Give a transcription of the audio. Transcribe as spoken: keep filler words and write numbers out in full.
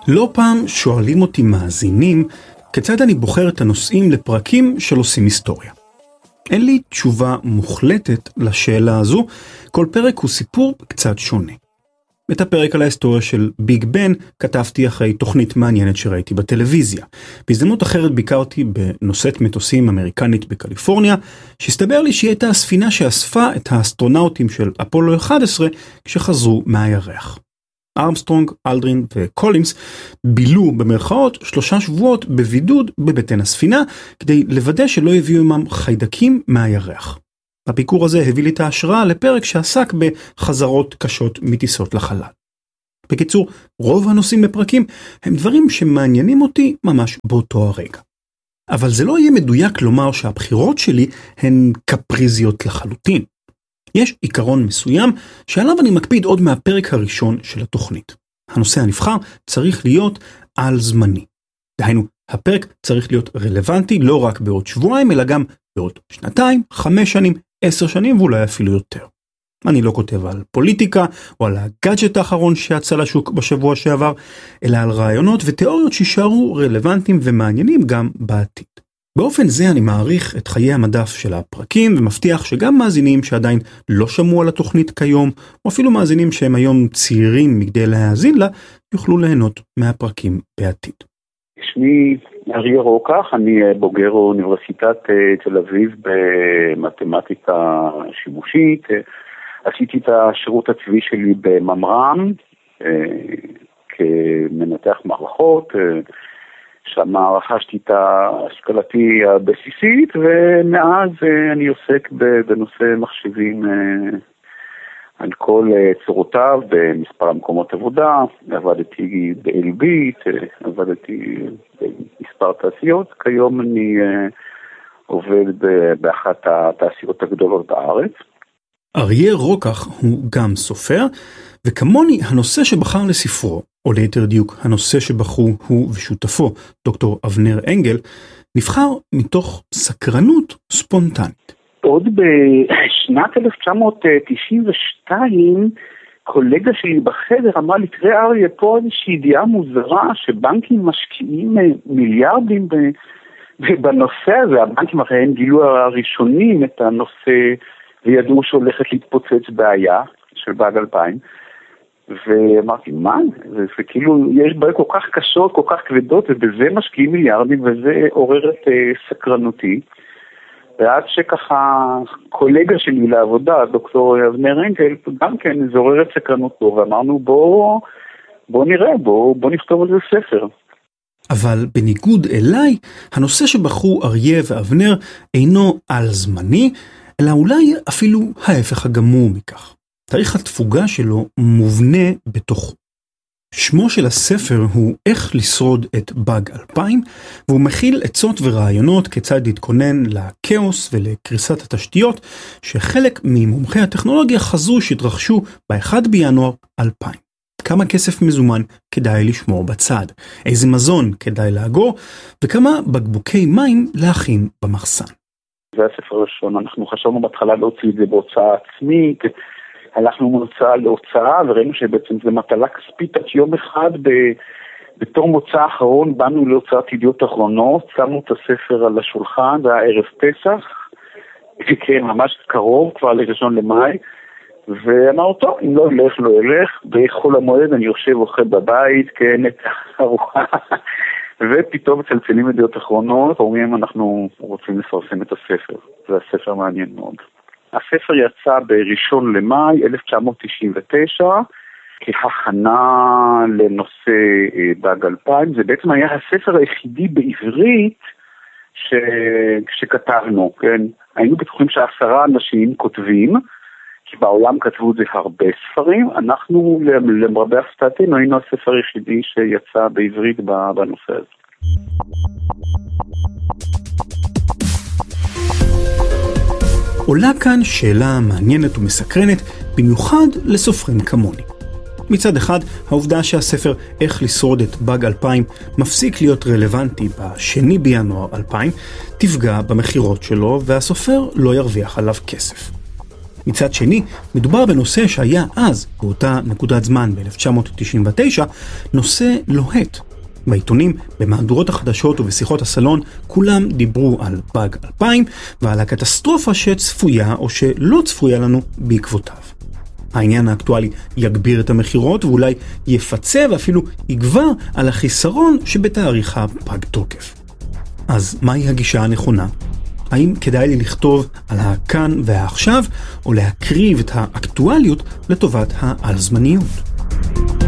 לא פעם שואלים אותי מאזינים כיצד אני בוחר את הנושאים לפרקים של עושים היסטוריה. אין לי תשובה מוחלטת לשאלה הזו, כל פרק הוא סיפור קצת שונה. את הפרק על ההיסטוריה של ביג בן כתבתי אחרי תוכנית מעניינת שראיתי בטלוויזיה. בהזדמנות אחרת ביקרתי בנושאת מטוסים אמריקנית בקליפורניה, שהסתבר לי שהיא הייתה הספינה שאספה את האסטרונאוטים של אפולו אחת עשרה כשחזרו מהירח. ארמסטרונג, אלדרין וקולינס בילו במרכאות שלושה שבועות בבידוד בבטן הספינה, כדי לוודא שלא יביאו עמם חיידקים מהירח. הביקור הזה הביא לי את ההשראה לפרק שעסק בחזרות קשות מטיסות לחלל. בקיצור, רוב הנושאים בפרקים הם דברים שמעניינים אותי ממש באותו הרגע. אבל זה לא יהיה מדויק לומר שהבחירות שלי הן קפריזיות לחלוטין. יש עיקרון מסוים שעליו אני מקפיד עוד מהפרק הראשון של התוכנית. הנושא הנבחר צריך להיות על זמני. דהיינו, הפרק צריך להיות רלוונטי לא רק בעוד שבועיים, אלא גם בעוד שנתיים, חמש שנים, עשר שנים ואולי אפילו יותר. אני לא כותב על פוליטיקה או על הגאדג'ט האחרון שיצא לשוק בשבוע שעבר, אלא על רעיונות ותיאוריות שישארו רלוונטיים ומעניינים גם בעתיד. באופן זה אני מעריך את חיי המדף של הפרקים ומבטיח שגם מאזינים שעדיין לא שמעו על התוכנית כיום, או אפילו מאזינים שהם היום צעירים מגדי להאזין לה, יוכלו ליהנות מהפרקים בעתיד. שמי אריה רוקח, אני בוגר אוניברסיטת תל אביב במתמטיקה שימושית. עשיתי את השירות הצבאי שלי בממר"ם כמנתח מערכות, שם רכשתי את השכלתי הבסיסית, ומאז אני עוסק בנושא מחשבים על כל צורותיו במספר המקומות עבודה. עבדתי באלביט, עבדתי במספר תעשיות. כיום אני עובד באחת התעשיות הגדולות בארץ. אריה רוקח הוא גם סופר, וכמוני הנושא שבחר לספרו, או ליתר דיוק הנושא שבחרו הוא ושותפו, דוקטור אבנר אנגל, נבחר מתוך סקרנות ספונטנית. עוד בשנת אלף תשע מאות תשעים ושתיים, קולגה שלי בחדר אמרה לי, תראה אריה, פה איזושהי ידיעה מוזרה שבנקים משקיעים מיליארדים בנושא הזה. הבנקים אחרי הם גילו הראשונים את הנושא וידעו שהולכת להתפוצץ בעיה של באג אלפיים. ואמרתי, מה? זה, זה כאילו, יש בעיות כל כך קשות, כל כך כבדות, ובזה משקיעים מיליארדים, וזה עורר את אה, סקרנותי. ועד שככה קולגה שלי לעבודה, דוקטור אבנר אנגל, גם כן, זה עורר את סקרנותו, ואמרנו, בוא, בוא נראה, בוא, בוא נכתוב על זה ספר. אבל בניגוד אליי, הנושא שבחרו אריה ואבנר אינו על זמני, אלא אולי אפילו ההפך הגמור מכך. תאריך התפוגה שלו מובנה בתוכו. שמו של הספר הוא איך לשרוד את באג אלפיים, והוא מכיל עצות ורעיונות כיצד להתכונן לכאוס ולקריסת התשתיות, שחלק ממומחי הטכנולוגיה חזו שהתרחשו ב-אחד בינואר אלפיים. כמה כסף מזומן כדאי לשמור בצד, איזה מזון כדאי לאגור, וכמה בקבוקי מים להכין במחסן. זה הספר הראשון, אנחנו חשבנו בהתחלה להוציא את זה בהוצאה עצמית, הלכנו מהוצאה להוצאה וראינו שבעצם זה מטלה כספית. עד יום אחד ב... בתור מוצא האחרון באנו להוצאת ידיעות אחרונות, שמנו את הספר על השולחן, זה היה ערב פסח, כן, ממש קרוב, כבר לראשון למאי, ואמרנו, טוב, אם לא ילך, לא ילך, בחול המועד אני יושב אוכל בבית, כן, את הארוחה, ופתאום מצלצלים ידיעות אחרונות, אומרים אנחנו רוצים לפרסם את הספר, זה הספר מעניין מאוד. הספר יצא בראשון למאי אלף תשע מאות תשעים ותשע, כהכנה לנושא באג אלפיים. זה בעצם היה הספר היחידי בעברית ש... שכתבנו, כן? היינו בטוחים שעשרה אנשים כותבים, כי בעולם כתבו את זה הרבה ספרים. אנחנו, למרבה הפתעתנו, היינו הספר היחידי שיצא בעברית בנושא הזה. עולה כאן שאלה מעניינת ומסקרנת, במיוחד לסופרים כמוני. מצד אחד, העובדה שהספר איך לשרוד את באג אלפיים מפסיק להיות רלוונטי בשני בינואר אלפיים, תפגע במחירות שלו והסופר לא ירוויח עליו כסף. מצד שני, מדובר בנושא שהיה אז, באותה נקודת זמן ב-אלף תשע מאות תשעים ותשע, נושא לוהט. בעיתונים, במהדורות החדשות ובשיחות הסלון, כולם דיברו על פג אלפיים ועל הקטסטרופה שצפויה או שלא צפויה לנו בעקבותיו. העניין האקטואלי יגביר את המחירות ואולי יפצה ואפילו יגבר על החיסרון שבתאריך הפג תוקף. אז מהי הגישה הנכונה? האם כדאי לי לכתוב על הכאן והעכשיו או להקריב את האקטואליות לטובת העל זמניות?